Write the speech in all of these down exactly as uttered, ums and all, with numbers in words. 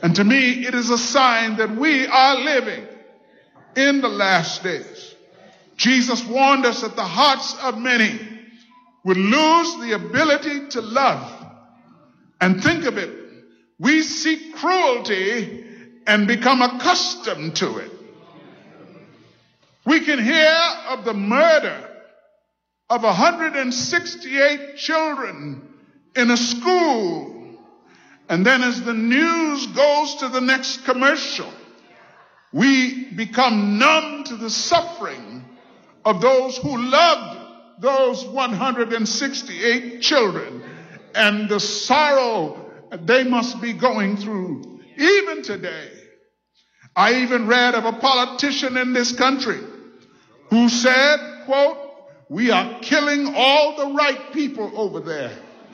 And to me, it is a sign that we are living in the last days. Jesus warned us that the hearts of many would lose the ability to love. And think of it, we seek cruelty and become accustomed to it. We can hear of the murder of one hundred sixty-eight children in a school. And then as the news goes to the next commercial, we become numb to the suffering of those who loved those one hundred sixty-eight children and the sorrow they must be going through even today. I even read of a politician in this country who said, quote, "We are killing all the right people over there."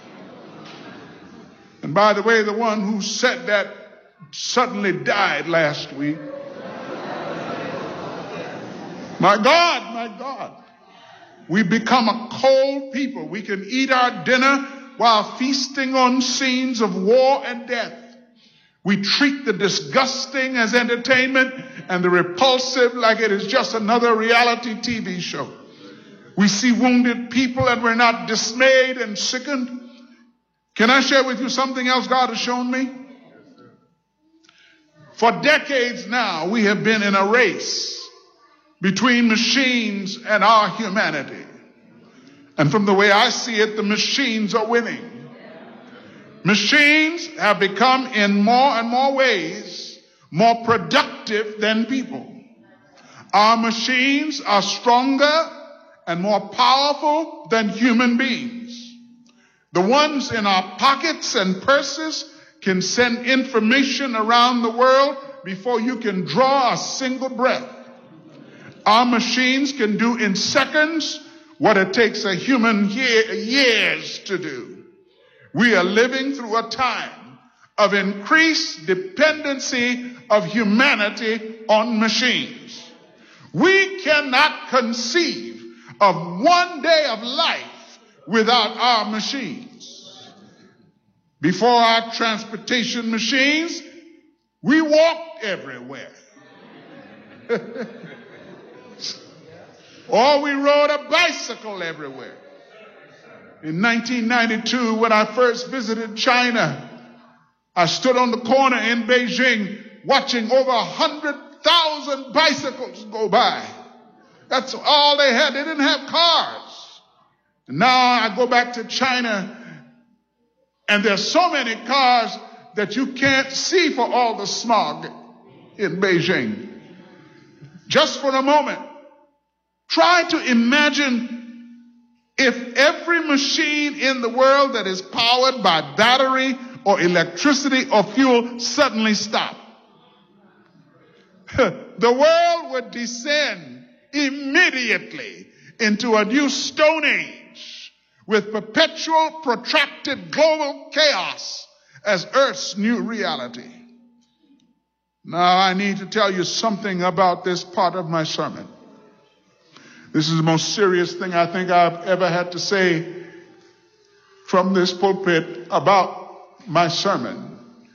And by the way, the one who said that suddenly died last week. My God, my God. We become a cold people. We can eat our dinner while feasting on scenes of war and death. We treat the disgusting as entertainment and the repulsive like it is just another reality T V show. We see wounded people and we're not dismayed and sickened. Can I share with you something else God has shown me? For decades now, we have been in a race between machines and our humanity. And from the way I see it, the machines are winning. Machines have become in more and more ways more productive than people. Our machines are stronger and more powerful than human beings. The ones in our pockets and purses can send information around the world before you can draw a single breath. Our machines can do in seconds what it takes a human year, years to do. We are living through a time of increased dependency of humanity on machines. We cannot conceive of one day of life without our machines. Before our transportation machines, we walked everywhere. Or we rode a bicycle everywhere. In nineteen ninety-two, when I first visited China, I stood on the corner in Beijing watching over one hundred thousand bicycles go by. That's all they had. They didn't have cars. And now I go back to China, and there's so many cars that you can't see for all the smog in Beijing. Just for a moment, try to imagine if every machine in the world that is powered by battery or electricity or fuel suddenly stopped. The world would descend immediately into a new stone age with perpetual, protracted global chaos as Earth's new reality. Now I need to tell you something about this part of my sermon. This is the most serious thing I think I've ever had to say from this pulpit about my sermon.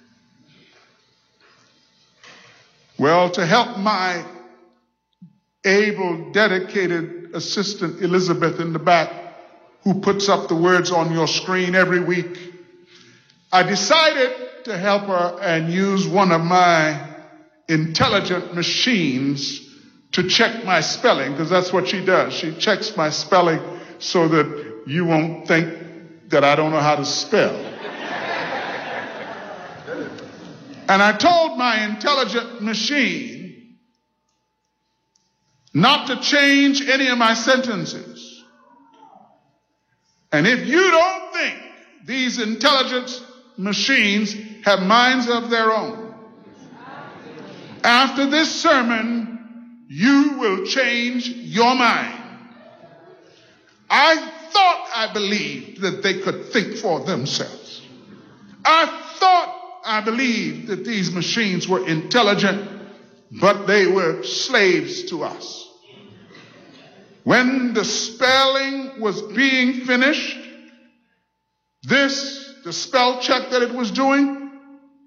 Well, to help my able, dedicated assistant Elizabeth in the back, who puts up the words on your screen every week, I decided to help her and use one of my intelligent machines to check my spelling, because that's what she does. She checks my spelling so that you won't think that I don't know how to spell. And I told my intelligent machine not to change any of my sentences. And if you don't think these intelligent machines have minds of their own, after this sermon, you will change your mind. I thought I believed that they could think for themselves. I thought I believed that these machines were intelligent, but they were slaves to us. When the spelling was being finished, this, the spell check that it was doing,